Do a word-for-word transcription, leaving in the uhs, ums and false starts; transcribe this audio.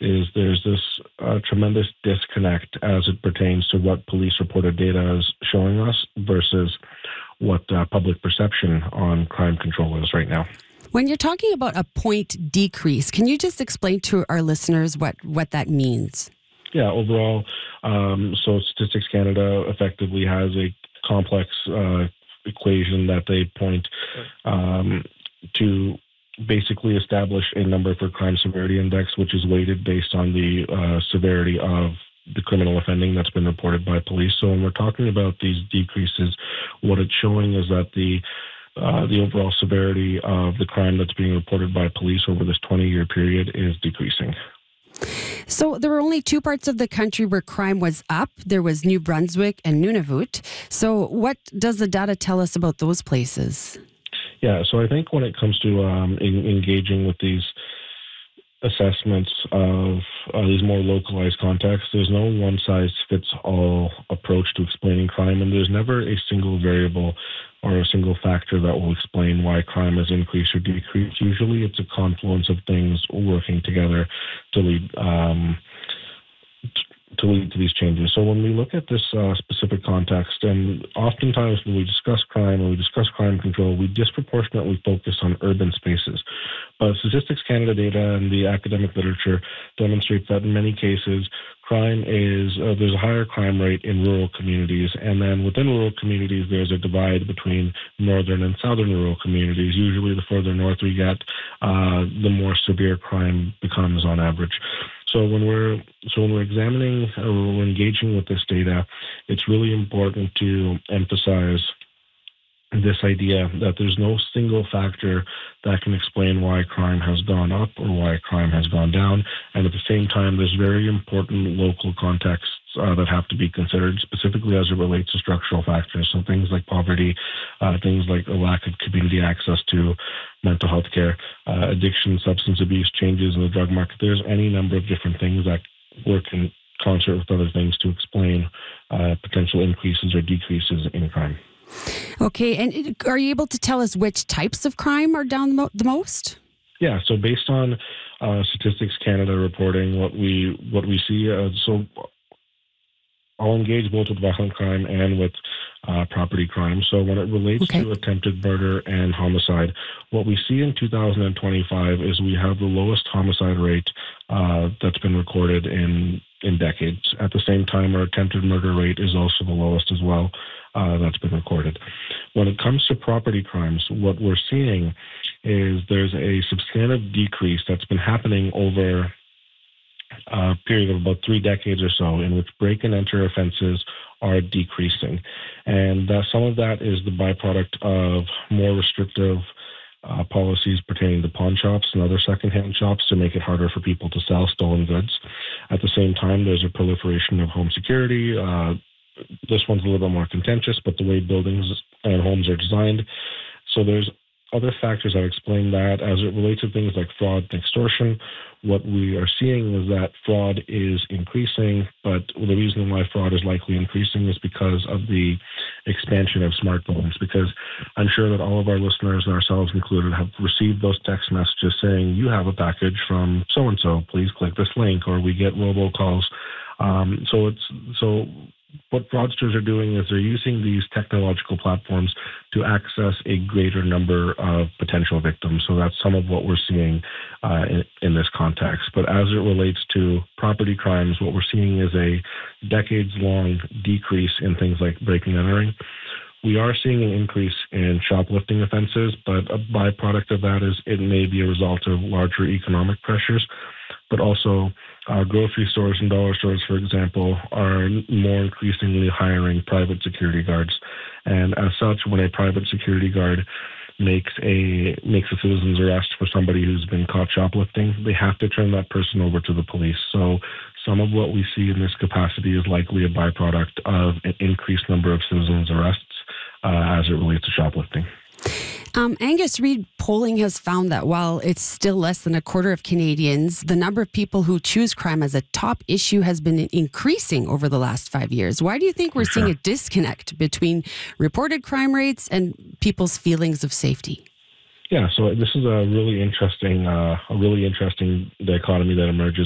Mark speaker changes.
Speaker 1: is there's this uh, tremendous disconnect as it pertains to what police-reported data is showing us versus what uh, public perception on crime control is right now.
Speaker 2: When you're talking about a point decrease, can you just explain to our listeners what, what that means?
Speaker 1: Yeah, overall, um, so Statistics Canada effectively has a complex uh, equation that they point um, to basically establish a number for crime severity index, which is weighted based on the uh, severity of the criminal offending that's been reported by police. So when we're talking about these decreases, what it's showing is that the uh, the overall severity of the crime that's being reported by police over this twenty-year period is decreasing.
Speaker 2: So there were only two parts of the country where crime was up. There was New Brunswick and Nunavut. So what does the data tell us about those places?
Speaker 1: Yeah, so I think when it comes to um, in, engaging with these assessments of uh, these more localized contexts, there's no one-size-fits-all approach to explaining crime, and there's never a single variable or a single factor that will explain why crime has increased or decreased. Usually it's a confluence of things working together to lead um, to lead to these changes. So when we look at this uh, specific context, and oftentimes when we discuss crime or we discuss crime control, we disproportionately focus on urban spaces. But Statistics Canada data and the academic literature demonstrates that in many cases, crime is, uh, there's a higher crime rate in rural communities. And then within rural communities, there's a divide between northern and southern rural communities. Usually the further north we get, uh, the more severe crime becomes on average. So when we're so when we're examining or we're engaging with this data, it's really important to emphasize this idea that there's no single factor that can explain why crime has gone up or why crime has gone down. And at the same time, there's very important local contexts uh, that have to be considered, specifically as it relates to structural factors. So things like poverty, uh, things like a lack of community access to mental health care, uh, addiction, substance abuse, changes in the drug market. There's any number of different things that work in concert with other things to explain uh, potential increases or decreases in crime.
Speaker 2: Okay, and are you able to tell us which types of crime are down the most?
Speaker 1: Yeah, so based on uh, Statistics Canada reporting, what we what we see, uh, so I'll engage both with violent crime and with uh, property crime. So when it relates okay. to attempted murder and homicide, what we see in two thousand twenty-five is we have the lowest homicide rate uh, that's been recorded in in decades. At the same time, our attempted murder rate is also the lowest as well. Uh, that's been recorded. When it comes to property crimes, what we're seeing is there's a substantive decrease that's been happening over a period of about three decades or so, in which break and enter offenses are decreasing. And uh, some of that is the byproduct of more restrictive uh, policies pertaining to pawn shops and other secondhand shops to make it harder for people to sell stolen goods. At the same time, there's a proliferation of home security. Uh, This one's a little bit more contentious, but the way buildings and homes are designed. So there's other factors that explain that. As it relates to things like fraud and extortion, what we are seeing is that fraud is increasing, but the reason why fraud is likely increasing is because of the expansion of smartphones. Because I'm sure that all of our listeners, and ourselves included, have received those text messages saying, you have a package from so-and-so, please click this link, or we get robocalls. Um, so it's so what fraudsters are doing is they're using these technological platforms to access a greater number of potential victims. So that's some of what we're seeing uh, in, in this context. But as it relates to property crimes, what we're seeing is a decades-long decrease in things like breaking and entering. We are seeing an increase in shoplifting offenses, but a byproduct of that is it may be a result of larger economic pressures, but also uh, grocery stores and dollar stores, for example, are more increasingly hiring private security guards. And as such, when a private security guard makes a makes a citizen's arrest for somebody who's been caught shoplifting, they have to turn that person over to the police. So some of what we see in this capacity is likely a byproduct of an increased number of citizens' arrests uh, as it relates to shoplifting.
Speaker 2: Um, Angus Reid polling has found that while it's still less than a quarter of Canadians, the number of people who choose crime as a top issue has been increasing over the last five years. Why do you think we're
Speaker 1: For sure.
Speaker 2: seeing a disconnect between reported crime rates and people's feelings of safety?
Speaker 1: Yeah, so this is a really interesting, uh, a really interesting dichotomy that emerges